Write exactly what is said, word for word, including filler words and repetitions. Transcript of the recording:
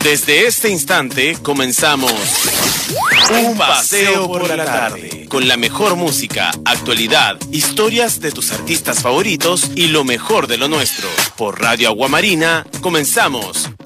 Desde este instante comenzamos un paseo por la tarde, con la mejor música, actualidad, historias de tus artistas favoritos y lo mejor de lo nuestro. Por Radio Aguamarina, comenzamos